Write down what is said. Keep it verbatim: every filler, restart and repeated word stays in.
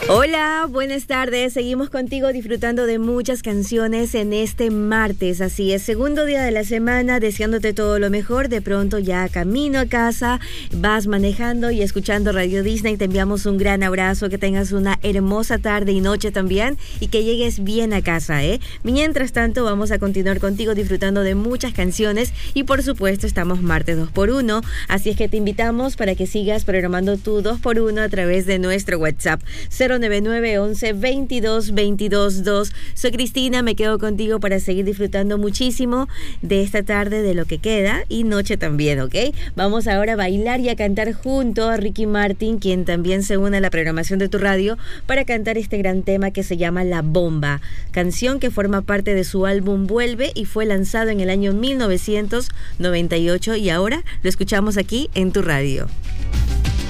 Hola, buenas tardes. Seguimos contigo disfrutando de muchas canciones en este martes. Así es, segundo día de la semana, deseándote todo lo mejor. De pronto ya camino a casa, vas manejando y escuchando Radio Disney. Te enviamos un gran abrazo, que tengas una hermosa tarde y noche también y que llegues bien a casa, ¿eh? Mientras tanto, vamos a continuar contigo disfrutando de muchas canciones y por supuesto estamos martes dos por uno. Así es que te invitamos para que sigas programando tu dos por uno a través de nuestro WhatsApp cero nueve nueve once veintidós veintidós dos. Soy Cristina, me quedo contigo para seguir disfrutando muchísimo de esta tarde, de lo que queda y noche también, ¿ok? Vamos ahora a bailar y a cantar junto a Ricky Martin, quien también se une a la programación de tu radio para cantar este gran tema que se llama La Bomba, canción que forma parte de su álbum Vuelve y fue lanzado en el año mil novecientos noventa y ocho y ahora lo escuchamos aquí en tu radio.